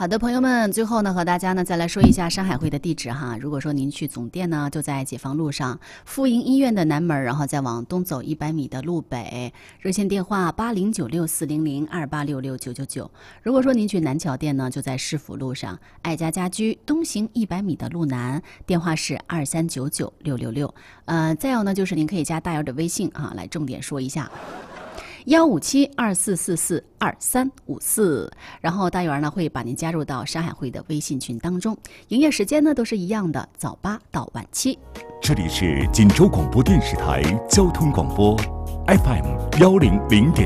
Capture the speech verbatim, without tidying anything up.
好的，朋友们，最后呢，和大家呢再来说一下山海会的地址哈。如果说您去总店呢，就在解放路上妇婴医院的南门，然后再往东走一百米的路北，热线电话八零九六四零零二八六六九九九。如果说您去南桥店呢，就在市府路上爱家家居东行一百米的路南，电话是二三九九六六六。呃，再有呢，就是您可以加大姚的微信啊，来重点说一下。幺五七二四四四二三五四，然后大元呢会把您加入到山海会的微信群当中，营业时间呢都是一样的，早八到晚七。 这里是锦州广播电视台交通广播 F M 幺零零点。